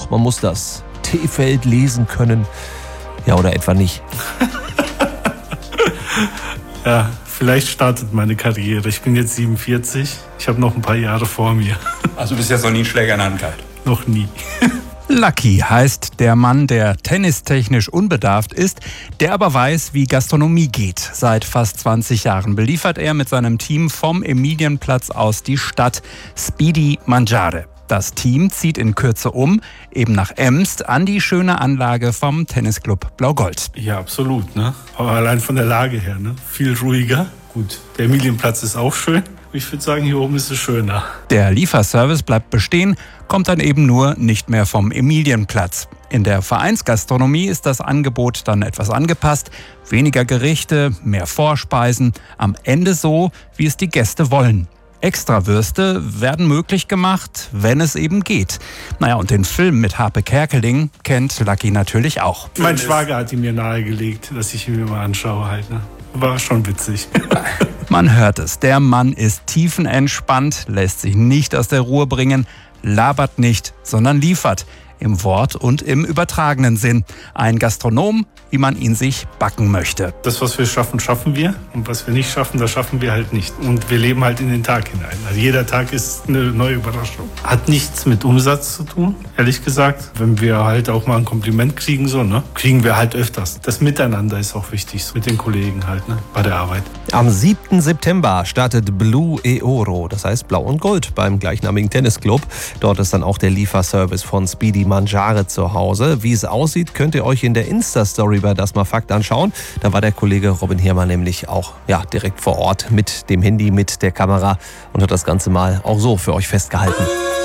auch, man muss das T-Feld lesen können. Ja, oder etwa nicht? Ja, vielleicht startet meine Karriere. Ich bin jetzt 47, ich habe noch ein paar Jahre vor mir. Also du bist jetzt noch nie einen Schläger in der Hand gehabt? Noch nie. Lucky heißt der Mann, der tennistechnisch unbedarft ist, der aber weiß, wie Gastronomie geht. Seit fast 20 Jahren beliefert er mit seinem Team vom Emilienplatz aus die Stadt Speedy Mangiare. Das Team zieht in Kürze um, eben nach Emst, an die schöne Anlage vom Tennisclub Blau-Gold. Ja, absolut, ne? Aber allein von der Lage her, ne? Viel ruhiger. Gut, der Emilienplatz ist auch schön. Ich würde sagen, hier oben ist es schöner. Der Lieferservice bleibt bestehen, kommt dann eben nur nicht mehr vom Emilienplatz. In der Vereinsgastronomie ist das Angebot dann etwas angepasst. Weniger Gerichte, mehr Vorspeisen, am Ende so, wie es die Gäste wollen. Extrawürste werden möglich gemacht, wenn es eben geht. Naja, und den Film mit Harpe Kerkeling kennt Lucky natürlich auch. Mein Schwager hat ihn mir nahegelegt, dass ich ihn mir mal anschaue halt, ne? War schon witzig. Man hört es, der Mann ist tiefenentspannt, lässt sich nicht aus der Ruhe bringen, labert nicht, sondern liefert. Im Wort und im übertragenen Sinn. Ein Gastronom, wie man ihn sich backen möchte. Das, was wir schaffen, schaffen wir. Und was wir nicht schaffen, das schaffen wir halt nicht. Und wir leben halt in den Tag hinein. Also jeder Tag ist eine neue Überraschung. Hat nichts mit Umsatz zu tun, ehrlich gesagt. Wenn wir halt auch mal ein Kompliment kriegen, so, ne, kriegen wir halt öfters. Das Miteinander ist auch wichtig, so mit den Kollegen halt, ne, bei der Arbeit. Am 7. September startet Blu e Oro, das heißt Blau und Gold, beim gleichnamigen Tennisclub. Dort ist dann auch der Lieferservice von Speedy Mangiare zu Hause. Wie es aussieht, könnt ihr euch in der Insta-Story bei Das mal Fakt anschauen. Da war der Kollege Robin Hiermann nämlich auch direkt vor Ort mit dem Handy, mit der Kamera und hat das Ganze mal auch so für euch festgehalten.